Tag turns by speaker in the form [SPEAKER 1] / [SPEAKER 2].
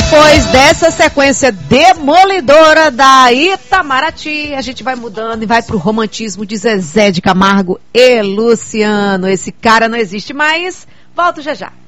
[SPEAKER 1] Depois dessa sequência demolidora da Itamaraty, a gente vai mudando e vai pro romantismo de Zezé de Camargo e Luciano. Esse cara não existe mais. Volto já já.